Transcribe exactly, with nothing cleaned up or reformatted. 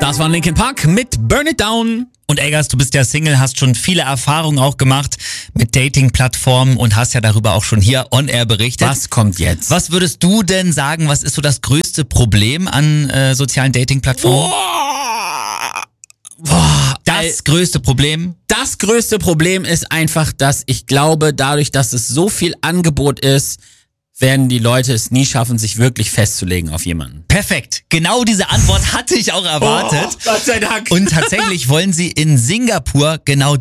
Das war Linkin Park mit Burn It Down. Und Eggers, du bist ja Single, hast schon viele Erfahrungen auch gemacht mit Dating-Plattformen und hast ja darüber auch schon hier on air berichtet. Was kommt jetzt? Was würdest du denn sagen, was ist so das größte Problem an äh, sozialen Dating-Plattformen? Boah. Boah, Das Al- größte Problem? das größte Problem ist einfach, dass ich glaube, dadurch, dass es so viel Angebot ist, werden die Leute es nie schaffen, sich wirklich festzulegen auf jemanden. Perfekt. Genau diese Antwort hatte ich auch erwartet. Oh, Gott sei Dank. Und tatsächlich wollen sie in Singapur genau